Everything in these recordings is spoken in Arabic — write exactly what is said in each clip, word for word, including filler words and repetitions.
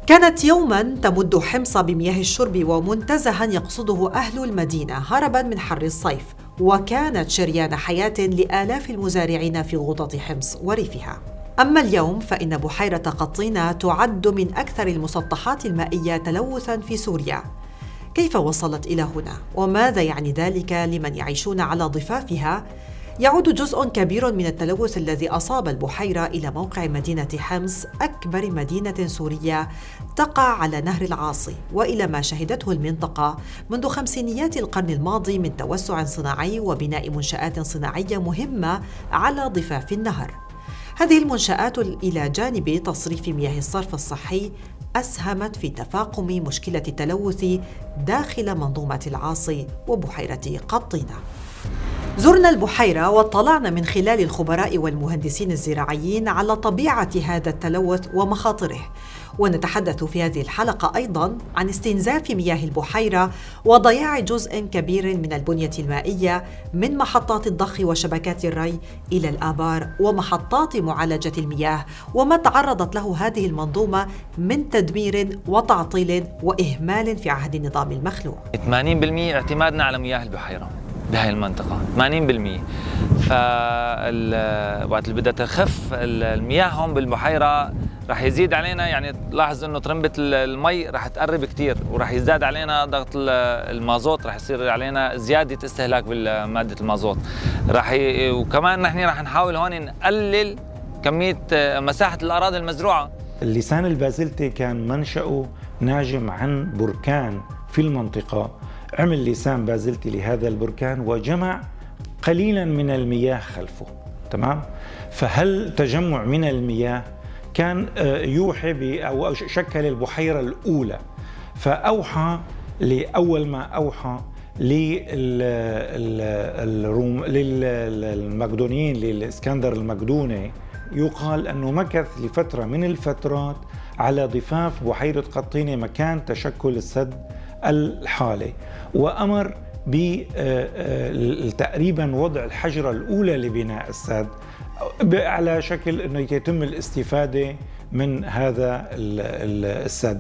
كانت يوماً تمد حمص بمياه الشرب ومنتزها يقصده أهل المدينة هرباً من حر الصيف، وكانت شريان حياة لآلاف المزارعين في غوطة حمص وريفها. أما اليوم فإن بحيرة قطينة تعد من أكثر المسطحات المائية تلوثاً في سوريا. كيف وصلت إلى هنا؟ وماذا يعني ذلك لمن يعيشون على ضفافها؟ يعود جزء كبير من التلوث الذي أصاب البحيرة إلى موقع مدينة حمص، أكبر مدينة سورية تقع على نهر العاصي، وإلى ما شهدته المنطقة منذ خمسينيات القرن الماضي من توسع صناعي وبناء منشآت صناعية مهمة على ضفاف النهر. هذه المنشآت إلى جانب تصريف مياه الصرف الصحي أسهمت في تفاقم مشكلة التلوث داخل منظومة العاصي وبحيرة قطينة. زرنا البحيرة واطلعنا من خلال الخبراء والمهندسين الزراعيين على طبيعة هذا التلوث ومخاطره، ونتحدث في هذه الحلقة أيضاً عن استنزاف مياه البحيرة وضياع جزء كبير من البنية المائية من محطات الضخ وشبكات الري إلى الآبار ومحطات معالجة المياه، وما تعرضت له هذه المنظومة من تدمير وتعطيل وإهمال في عهد النظام المخلوع. ثمانين بالمئة اعتمادنا على مياه البحيرة بهاي المنطقة، ثمانين بالمئة. فوقت اللي بدها تخف المياه هون بالبحيرة رح يزيد علينا، يعني لاحظ انه ترمبة المي رح تقرب كثير، ورح يزداد علينا ضغط المازوت، رح يصير علينا زيادة استهلاك بمادة المازوت. رح ي... وكمان نحن رح نحاول هون نقلل كمية مساحة الأراضي المزروعة. اللسان البازلتي كان منشأه ناجم عن بركان في المنطقة، عمل لسان بازلتي لهذا البركان وجمع قليلا من المياه خلفه، تمام؟ فهل تجمع من المياه كان يوحي أو شكل البحيرة الأولى، فأوحى لأول ما أوحى للمقدونيين، للإسكندر المقدوني، يقال أنه مكث لفترة من الفترات على ضفاف بحيرة قطينة مكان تشكل السد الحالي، وأمر بتقريبا وضع الحجرة الأولى لبناء السد على شكل أنه يتم الاستفادة من هذا السد.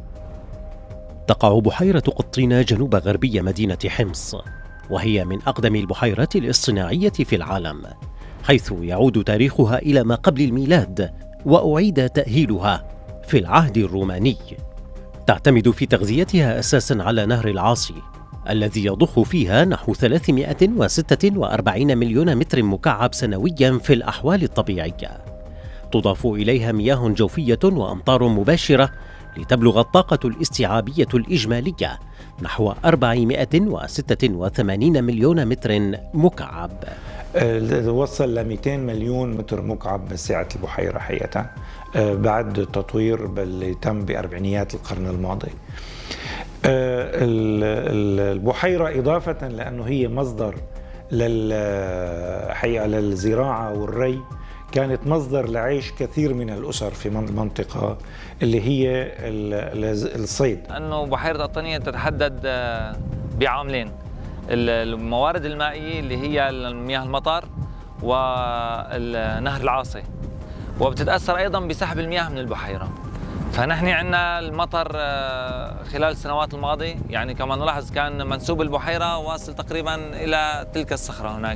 تقع بحيرة قطينة جنوب غربي مدينة حمص، وهي من أقدم البحيرات الاصطناعية في العالم، حيث يعود تاريخها إلى ما قبل الميلاد، وأعيد تأهيلها في العهد الروماني. تعتمد في تغذيتها أساساً على نهر العاصي الذي يضخ فيها نحو ثلاثمئة وستة وأربعين مليون متر مكعب سنوياً في الأحوال الطبيعية. تضاف إليها مياه جوفية وأمطار مباشرة لتبلغ الطاقة الاستيعابية الإجمالية نحو أربعمئة وستة وثمانين مليون متر مكعب. وصل ل مئتين مليون متر مكعب من سعة البحيرة حقيقة بعد التطوير اللي تم بأربعينيات القرن الماضي. البحيرة إضافة لأنه هي مصدر للحقيقة للزراعة والري، كانت مصدر لعيش كثير من الأسر في المنطقة اللي هي الصيد. أنه بحيرة قطينة تتحدد بعاملين: الموارد المائية اللي هي مياه المطر ونهر العاصي، وبتتأثر أيضا بسحب المياه من البحيرة. فنحن عندنا المطر خلال السنوات الماضية، يعني كما نلاحظ كان منسوب البحيرة واصل تقريبا إلى تلك الصخرة هناك،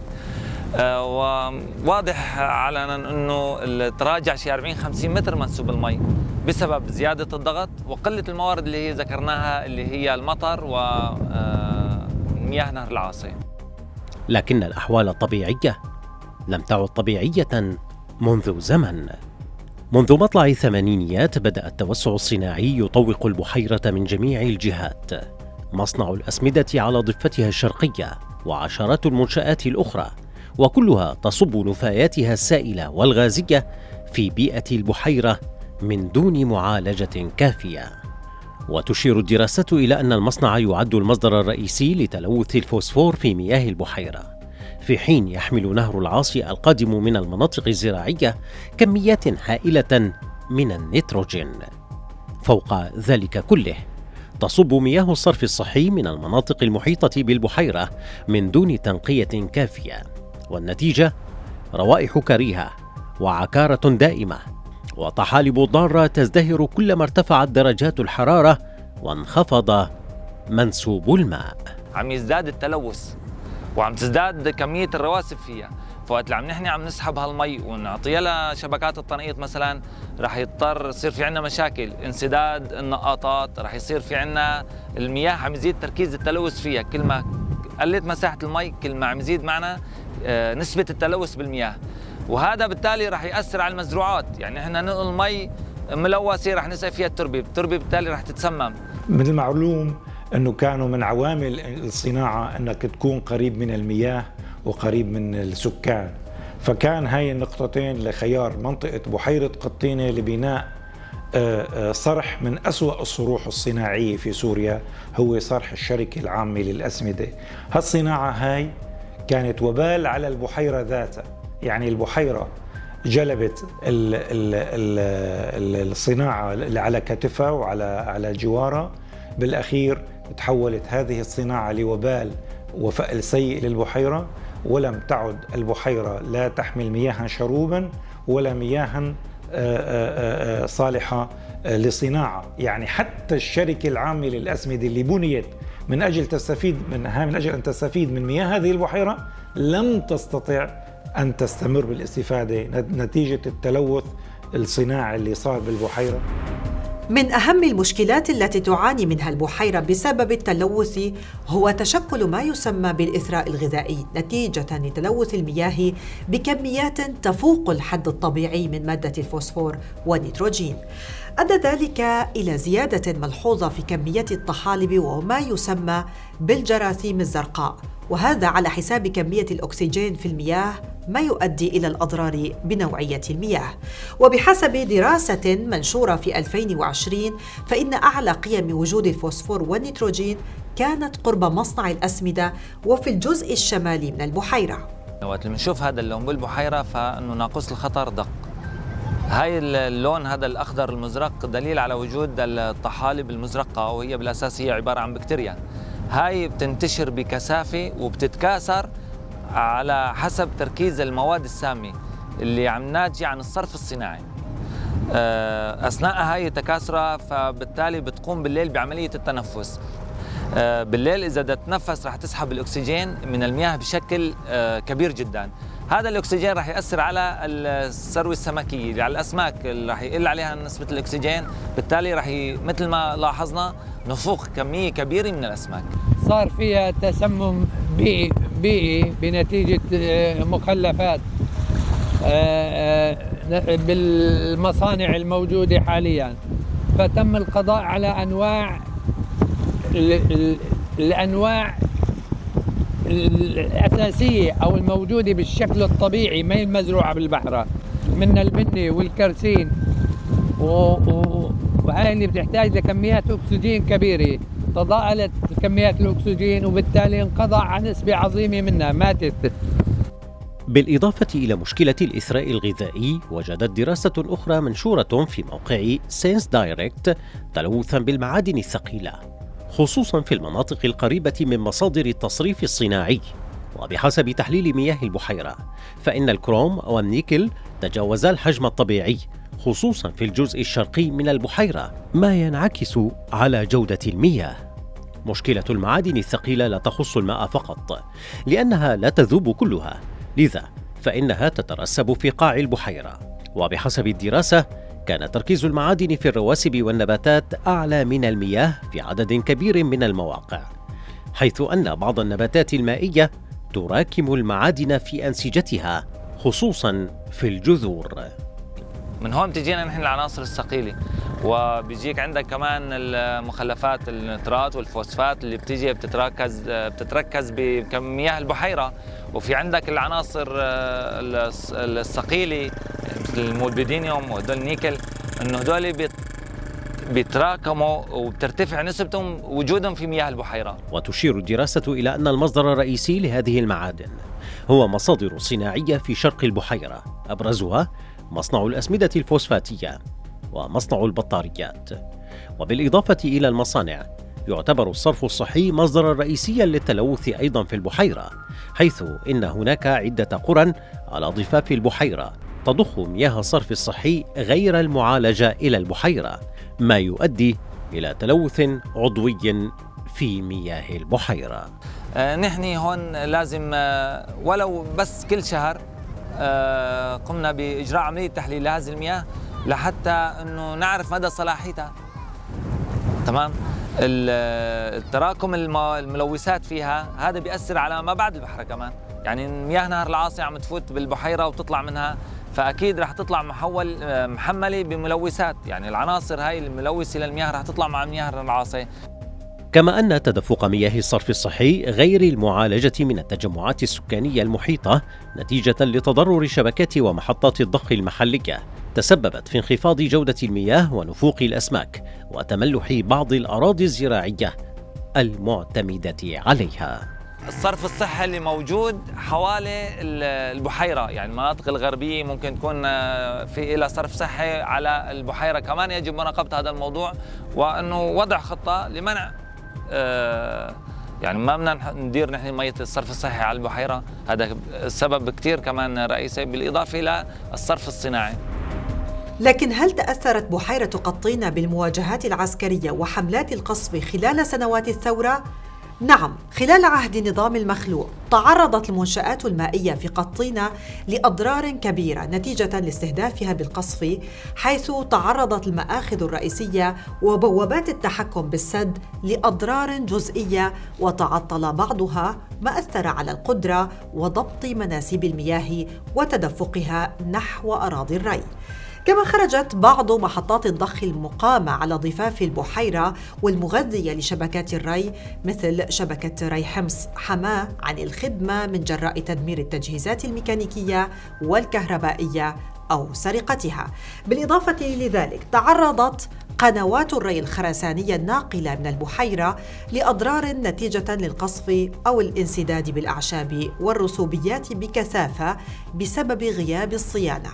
وواضح علنا أنه تراجع شي أربعين خمسين متر منسوب المي بسبب زيادة الضغط وقلة الموارد اللي هي ذكرناها اللي هي المطر ومياه نهر العاصي. لكن الأحوال الطبيعية لم تعد طبيعية منذ زمن. منذ مطلع الثمانينيات بدأ التوسع الصناعي يطوق البحيرة من جميع الجهات، مصنع الأسمدة على ضفتها الشرقية وعشرات المنشآت الأخرى، وكلها تصب نفاياتها السائلة والغازية في بيئة البحيرة من دون معالجة كافية. وتشير الدراسات إلى أن المصنع يعد المصدر الرئيسي لتلوث الفوسفور في مياه البحيرة، في حين يحمل نهر العاصي القادم من المناطق الزراعية كميات هائلة من النيتروجين. فوق ذلك كله، تصب مياه الصرف الصحي من المناطق المحيطة بالبحيرة من دون تنقية كافية، والنتيجة روائح كريهة وعكارة دائمة وطحالب ضارة تزدهر كلما ارتفعت درجات الحرارة وانخفض منسوب الماء. عم يزداد التلوث وعم تزداد كمية الرواسب فيها، فوقت اللي عم نحن عم نسحب هالمي ونعطيها لشبكات التنقيط مثلا رح يضطر يصير في عنا مشاكل، انسداد النقاطات، رح يصير في عنا المياه عم يزيد تركيز التلوث فيها، كل ما قلت مساحة المي كل ما عم يزيد معنا نسبة التلوث بالمياه، وهذا بالتالي رح يأثر على المزروعات، يعني احنا ننقل المي ملوثة رح نسقي فيها التربة، التربة بالتالي رح تتسمم. من المعلوم انه كانوا من عوامل الصناعة انك تكون قريب من المياه وقريب من السكان، فكان هاي النقطتين لخيار منطقة بحيرة قطينة لبناء صرح من أسوأ الصروح الصناعية في سوريا، هو صرح الشركة العامة للأسمدة. هالصناعة هاي كانت وبال على البحيرة ذاتها، يعني البحيرة جلبت ال ال ال الصناعة اللي على كتفها وعلى على جوارها، بالأخير تحولت هذه الصناعة لوبال وفأل سيء للبحيرة، ولم تعد البحيرة لا تحمل مياها شروبا ولا مياها صالحة لصناعة. يعني حتى الشركة العامة للأسمدة اللي بنيت من أجل تستفيد منها من أجل أن تستفيد من مياه هذه البحيرة لم تستطع أن تستمر بالاستفادة نتيجة التلوث الصناعي اللي صار بالبحيرة. من أهم المشكلات التي تعاني منها البحيرة بسبب التلوث هو تشكل ما يسمى بالإثراء الغذائي نتيجة لتلوث المياه بكميات تفوق الحد الطبيعي من مادة الفوسفور والنيتروجين. أدى ذلك إلى زيادة ملحوظة في كمية الطحالب وما يسمى بالجراثيم الزرقاء، وهذا على حساب كمية الأكسجين في المياه، ما يؤدي إلى الأضرار بنوعية المياه. وبحسب دراسة منشورة في ألفين وعشرين فإن أعلى قيم وجود الفوسفور والنيتروجين كانت قرب مصنع الأسمدة وفي الجزء الشمالي من البحيرة. وقت بنشوف هذا اللون بالبحيرة فإنه ناقوس الخطر دق. هاي اللون هذا الأخضر المزرق دليل على وجود الطحالب المزرقة، وهي بالأساس هي عبارة عن بكتيريا. هاي بتنتشر بكثافة وبتتكاثر على حسب تركيز المواد السامة اللي عم ناتجة عن الصرف الصناعي. أثناء هاي تكاثرها فبالتالي بتقوم بالليل بعملية التنفس. بالليل إذا بدها تتنفس رح تسحب الأكسجين من المياه بشكل كبير جدا. هذا الأكسجين رح يأثر على الثروة السمكية، على الأسماك اللي رح يقل عليها نسبة الأكسجين، بالتالي رح ي... مثل ما لاحظنا نفوخ كمية كبيرة من الأسماك. صار فيها تسمم بيئي بيئي بنتيجة مخلفات بالمصانع الموجودة حاليا، فتم القضاء على أنواع الأنواع الأساسية أو الموجودة بالشكل الطبيعي ما هي المزروعة بالبحرة، من البني والكرسين، وهاي اللي بتحتاج لكميات أكسجين كبيرة. تضاءلت كميات الأكسجين وبالتالي انقطع نسبة عظيمة منها، ماتت. بالإضافة إلى مشكلة الإثراء الغذائي، وجدت دراسة أخرى منشورة في موقع ساينس دايركت تلوثاً بالمعادن الثقيلة، خصوصاً في المناطق القريبة من مصادر التصريف الصناعي. وبحسب تحليل مياه البحيرة فإن الكروم والنيكل تجاوزا الحجم الطبيعي، خصوصاً في الجزء الشرقي من البحيرة، ما ينعكس على جودة المياه. مشكلة المعادن الثقيلة لا تخص الماء فقط، لأنها لا تذوب كلها، لذا فإنها تترسب في قاع البحيرة. وبحسب الدراسة كان تركيز المعادن في الرواسب والنباتات أعلى من المياه في عدد كبير من المواقع، حيث أن بعض النباتات المائية تراكم المعادن في أنسجتها، خصوصاً في الجذور. من هون بتجينا نحن العناصر الثقيلة، وبيجيك عندك كمان المخلفات النترات والفوسفات اللي بتيجي بتتركز بتتركز بمياه البحيرة، وفي عندك العناصر الثقيلة مثل المولبدينيوم وهدول النيكل، انه هدول بيتراكموا وبترتفع نسبتهم وجودهم في مياه البحيرة. وتشير الدراسة إلى أن المصدر الرئيسي لهذه المعادن هو مصادر صناعية في شرق البحيرة، أبرزها مصنع الأسمدة الفوسفاتية ومصنع البطاريات. وبالإضافة إلى المصانع، يعتبر الصرف الصحي مصدرا رئيسيا للتلوث أيضا في البحيرة، حيث إن هناك عدة قرى على ضفاف البحيرة تضخ مياه الصرف الصحي غير المعالجة إلى البحيرة، ما يؤدي إلى تلوث عضوي في مياه البحيرة. آه نحن هون لازم آه ولو بس كل شهر آه قمنا بإجراء عملية تحليل لهذه المياه لحتى أنه نعرف مدى صلاحيتها. تمام. التراكم الملوثات فيها هذا بيأثر على ما بعد البحر كمان، يعني مياه نهر العاصي عم تفوت بالبحيرة وتطلع منها، فأكيد رح تطلع محول محملة بملوثات، يعني العناصر هاي الملوثة للمياه رح تطلع مع مياه نهر العاصي. كما أن تدفق مياه الصرف الصحي غير المعالجة من التجمعات السكانية المحيطة نتيجة لتضرر شبكات ومحطات الضخ المحلية تسببت في انخفاض جودة المياه ونفوق الأسماك وتملح بعض الأراضي الزراعية المعتمدة عليها. الصرف الصحي اللي موجود حوالي البحيرة، يعني المناطق الغربية ممكن تكون في إلى صرف صحي على البحيرة، كمان يجب مراقبة هذا الموضوع وأنه وضع خطة لمنع آه يعني ما بدنا ندير نحن مية الصرف الصحي على البحيرة، هذا السبب كتير كمان رئيسي، بالإضافة إلى الصرف الصناعي. لكن هل تأثرت بحيرة قطينة بالمواجهات العسكرية وحملات القصف خلال سنوات الثورة؟ نعم، خلال عهد النظام المخلوع تعرضت المنشآت المائية في قطينة لأضرار كبيرة نتيجة لاستهدافها بالقصف، حيث تعرضت المآخذ الرئيسية وبوابات التحكم بالسد لأضرار جزئية وتعطل بعضها، ما أثر على القدرة وضبط مناسيب المياه وتدفقها نحو أراضي الري. كما خرجت بعض محطات الضخ المقامة على ضفاف البحيرة والمغذية لشبكات الري مثل شبكة ري حمص حماة عن الخدمة من جراء تدمير التجهيزات الميكانيكية والكهربائية أو سرقتها. بالإضافة لذلك تعرضت قنوات الري الخرسانية الناقلة من البحيرة لأضرار نتيجة للقصف أو الانسداد بالأعشاب والرسوبيات بكثافة بسبب غياب الصيانة.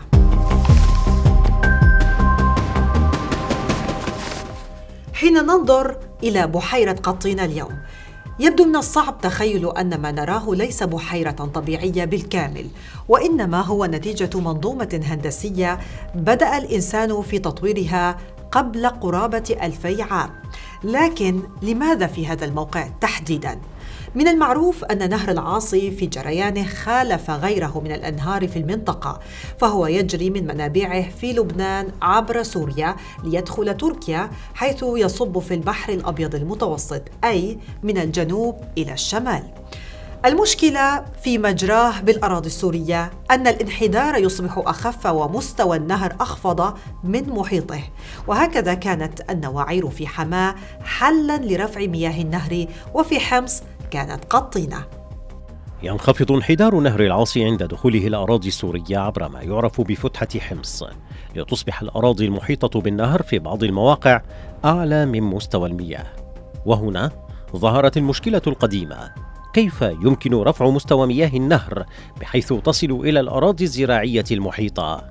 حين ننظر إلى بحيرة قطينة اليوم، يبدو من الصعب تخيل أن ما نراه ليس بحيرة طبيعية بالكامل، وإنما هو نتيجة منظومة هندسية بدأ الإنسان في تطويرها قبل قرابة ألفي عام. لكن لماذا في هذا الموقع تحديداً؟ من المعروف أن نهر العاصي في جريانه خالف غيره من الأنهار في المنطقة، فهو يجري من منابعه في لبنان عبر سوريا ليدخل تركيا، حيث يصب في البحر الأبيض المتوسط، أي من الجنوب إلى الشمال. المشكلة في مجراه بالأراضي السورية أن الانحدار يصبح أخف ومستوى النهر أخفض من محيطه، وهكذا كانت النواعير في حماة حلاً لرفع مياه النهر، وفي حمص كانت قطينة. ينخفض انحدار نهر العاصي عند دخوله الأراضي السورية عبر ما يعرف بفتحة حمص، لتصبح الأراضي المحيطة بالنهر في بعض المواقع أعلى من مستوى المياه. وهنا ظهرت المشكلة القديمة: كيف يمكن رفع مستوى مياه النهر بحيث تصل إلى الأراضي الزراعية المحيطة؟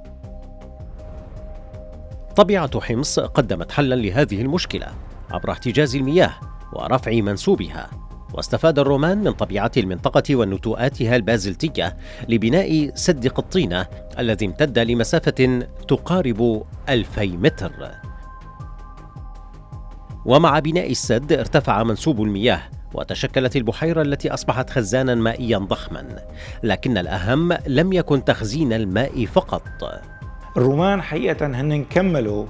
طبيعة حمص قدمت حلاً لهذه المشكلة عبر احتجاز المياه ورفع منسوبها، واستفاد الرومان من طبيعة المنطقة ونتوءاتها البازلتية لبناء سد قطينة الذي امتد لمسافة تقارب ألفي متر. ومع بناء السد ارتفع منسوب المياه وتشكلت البحيرة التي أصبحت خزاناً مائياً ضخماً، لكن الأهم لم يكن تخزين الماء فقط. الرومان حقيقة هن كملوا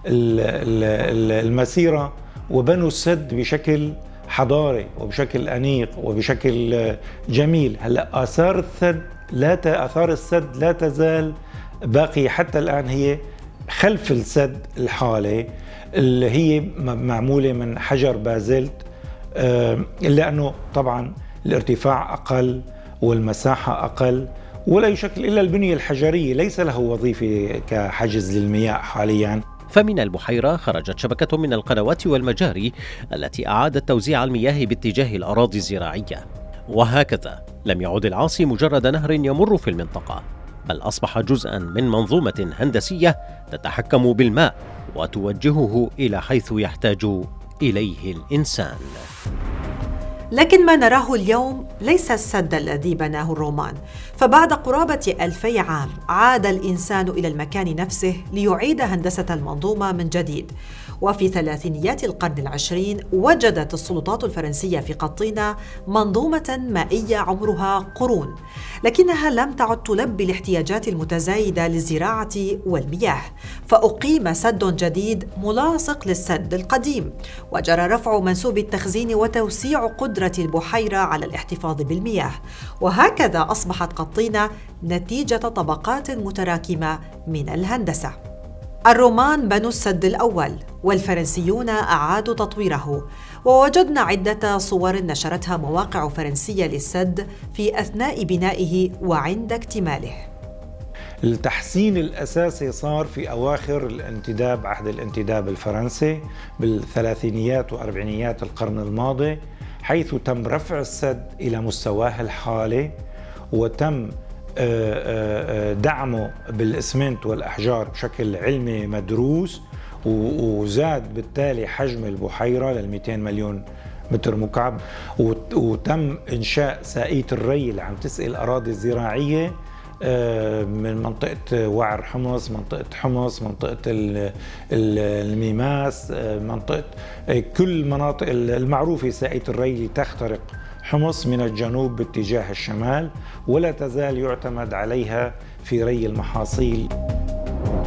المسيرة وبنوا السد بشكل حضاري وبشكل أنيق وبشكل جميل. هلا آثار السد لا آثار السد لا تزال باقية حتى الآن، هي خلف السد الحالي اللي هي معمولة من حجر بازلت، إلا أنه طبعا الارتفاع أقل والمساحة أقل، ولا يشكل إلا البنية الحجرية، ليس له وظيفة كحجز للمياه حاليا. فمن البحيرة خرجت شبكة من القنوات والمجاري التي أعادت توزيع المياه باتجاه الأراضي الزراعية، وهكذا لم يعد العاصي مجرد نهر يمر في المنطقة، بل أصبح جزءاً من منظومة هندسية تتحكم بالماء وتوجهه إلى حيث يحتاج إليه الإنسان. لكن ما نراه اليوم ليس السد الذي بناه الرومان، فبعد قرابة ألفي عام عاد الإنسان إلى المكان نفسه ليعيد هندسة المنظومة من جديد. وفي ثلاثينيات القرن العشرين وجدت السلطات الفرنسية في قطينة منظومة مائية عمرها قرون، لكنها لم تعد تلبي الاحتياجات المتزايدة للزراعة والمياه، فأقيم سد جديد ملاصق للسد القديم، وجرى رفع منسوب التخزين وتوسيع قدرة البحيرة على الاحتفاظ بالمياه، وهكذا أصبحت قطينة نتيجة طبقات متراكمة من الهندسة. الرومان بنوا السد الأول والفرنسيون أعادوا تطويره، ووجدنا عدة صور نشرتها مواقع فرنسية للسد في أثناء بنائه وعند اكتماله. التحسين الأساسي صار في أواخر الانتداب، عهد الانتداب الفرنسي بالثلاثينيات وأربعينيات القرن الماضي، حيث تم رفع السد إلى مستواه الحالي، وتم دعمه بالإسمنت والأحجار بشكل علمي مدروس، وزاد بالتالي حجم البحيرة لل مئتين مليون متر مكعب، وتم إنشاء ساقية الري اللي عم تسقي الأراضي الزراعية من منطقة وعر حمص، منطقة حمص، منطقة الميماس، منطقة كل المناطق المعروفة ساقية الري لتخترق حمص من الجنوب باتجاه الشمال، ولا تزال يعتمد عليها في ري المحاصيل.